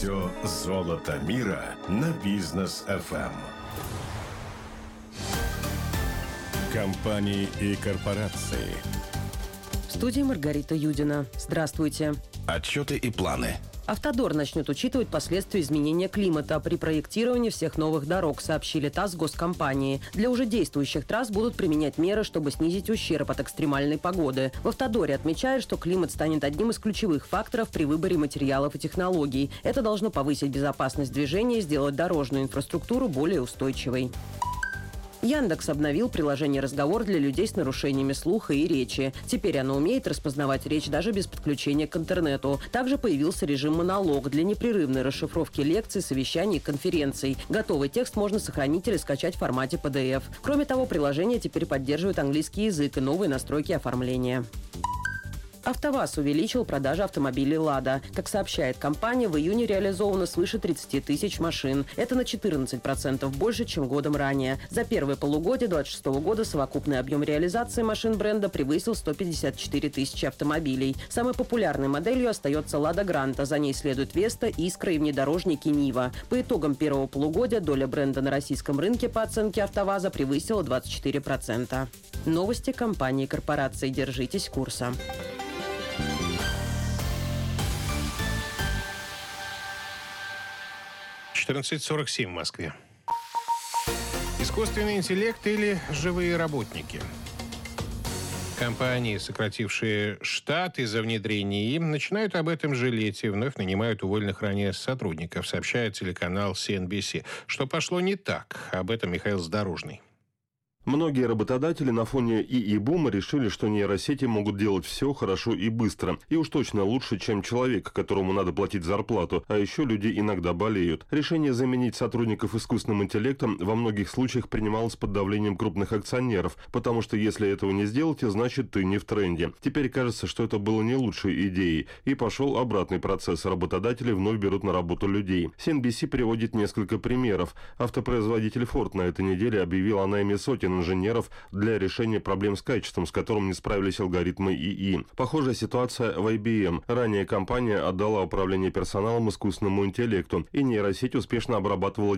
Все золото мира на Бизнес FM. Компании и корпорации. В студии Маргарита Юдина. Здравствуйте. Отчеты и планы. «Автодор» начнет учитывать последствия изменения климата при проектировании всех новых дорог, сообщили ТАСС госкомпании. Для уже действующих трасс будут применять меры, чтобы снизить ущерб от экстремальной погоды. В «Автодоре» отмечают, что климат станет одним из ключевых факторов при выборе материалов и технологий. Это должно повысить безопасность движения и сделать дорожную инфраструктуру более устойчивой. Яндекс обновил приложение «Разговор» для людей с нарушениями слуха и речи. Теперь оно умеет распознавать речь даже без подключения к интернету. Также появился режим «Монолог» для непрерывной расшифровки лекций, совещаний и конференций. Готовый текст можно сохранить или скачать в формате PDF. Кроме того, приложение теперь поддерживает английский язык и новые настройки оформления. АвтоВАЗ увеличил продажи автомобилей «Лада». Как сообщает компания, в июне реализовано свыше 30 тысяч машин. Это на 14% больше, чем годом ранее. За первое полугодие 2026 года совокупный объем реализации машин бренда превысил 154 тысячи автомобилей. Самой популярной моделью остается «Лада Гранта». За ней следует «Веста», «Искра» и внедорожники «Нива». По итогам первого полугодия доля бренда на российском рынке по оценке АвтоВАЗа превысила 24%. Новости компании и корпорации. Держитесь курса. — 14:47 в Москве. Искусственный интеллект или живые работники? Компании, сократившие штат из-за внедрения им, начинают об этом жалеть и вновь нанимают уволенных ранее сотрудников, сообщает телеканал CNBC. Что пошло не так? Об этом Михаил Задорожный. Многие работодатели на фоне ИИ-бума решили, что нейросети могут делать все хорошо и быстро. И уж точно лучше, чем человек, которому надо платить зарплату. А еще люди иногда болеют. Решение заменить сотрудников искусственным интеллектом во многих случаях принималось под давлением крупных акционеров. Потому что если этого не сделать, значит ты не в тренде. Теперь кажется, что это было не лучшей идеей. И пошел обратный процесс. Работодатели вновь берут на работу людей. CNBC приводит несколько примеров. Автопроизводитель Ford на этой неделе объявил о найме сотен инженеров для решения проблем с качеством, с которым не справились алгоритмы ИИ. Похожая ситуация в IBM. Ранее компания отдала управление персоналом искусственному интеллекту, и нейросеть успешно обрабатывала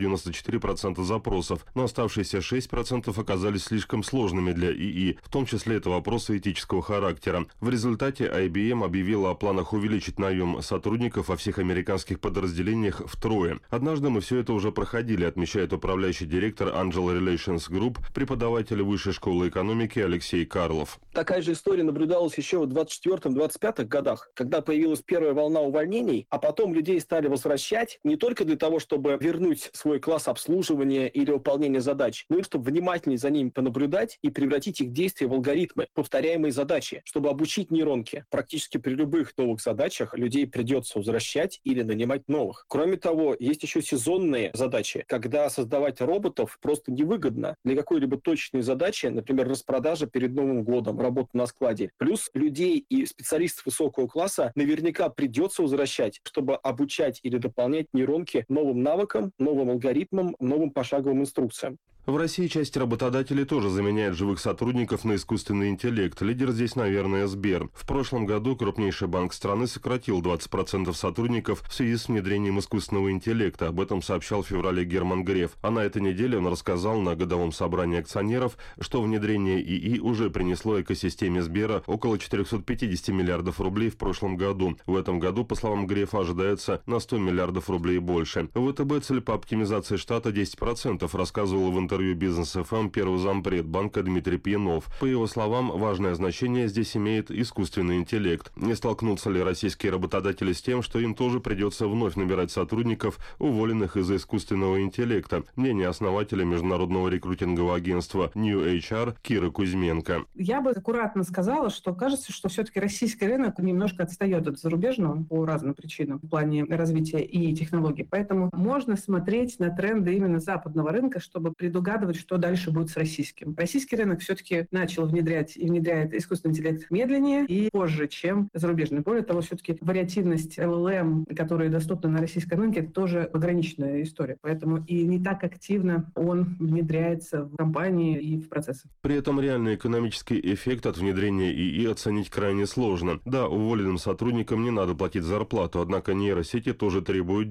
94% запросов, но оставшиеся 6% оказались слишком сложными для ИИ, в том числе это вопросы этического характера. В результате IBM объявила о планах увеличить наем сотрудников во всех американских подразделениях втрое. Однажды мы все это уже проходили, отмечает управляющий директор Angel Relations Group, преподаватель Высшей школы экономики Алексей Карлов. Такая же история наблюдалась еще в 24-25 годах, когда появилась первая волна увольнений, а потом людей стали возвращать не только для того, чтобы вернуть свой класс обслуживания или выполнения задач, но и чтобы внимательнее за ними понаблюдать и превратить их действия в алгоритмы, повторяемые задачи, чтобы обучить нейронки. Практически при любых новых задачах людей придется возвращать или нанимать новых. Кроме того, есть еще сезонные задачи, когда создавать роботов просто невыгодно для какой-либо точные задачи, например, распродажа перед Новым годом, работа на складе. Плюс людей и специалистов высокого класса наверняка придется возвращать, чтобы обучать или дополнять нейронки новым навыкам, новым алгоритмам, новым пошаговым инструкциям. В России часть работодателей тоже заменяет живых сотрудников на искусственный интеллект. Лидер здесь, наверное, Сбер. В прошлом году крупнейший банк страны сократил 20% сотрудников в связи с внедрением искусственного интеллекта. Об этом сообщал в феврале Герман Греф. А на этой неделе он рассказал на годовом собрании акционеров, что внедрение ИИ уже принесло экосистеме Сбера около 450 миллиардов рублей в прошлом году. В этом году, по словам Грефа, ожидается на 100 миллиардов рублей больше. ВТБ цель по оптимизации штата 10%, рассказывал в интервью Бизнес ФМ первый зампред банка Дмитрий Пьянов. По его словам, важное значение здесь имеет искусственный интеллект. Не столкнутся ли российские работодатели с тем, что им тоже придется вновь набирать сотрудников, уволенных из-за искусственного интеллекта? Мнение основателя международного рекрутингового агентства New HR Киры Кузьменко. Я бы аккуратно сказала, что кажется, что все-таки российский рынок немножко отстает от зарубежного по разным причинам в плане развития и технологий. Поэтому можно смотреть на тренды именно западного рынка, чтобы предугадывать, что дальше будет с российским. Российский рынок все-таки начал внедрять и внедряет искусственный интеллект медленнее и позже, чем зарубежный. Более того, все-таки вариативность LLM, которые доступны на российском рынке, это тоже ограниченная история. Поэтому и не так активно он внедряется в компании и в процессы. При этом реальный экономический эффект от внедрения ИИ оценить крайне сложно. Да, уволенным сотрудникам не надо платить зарплату, однако нейросети тоже требуют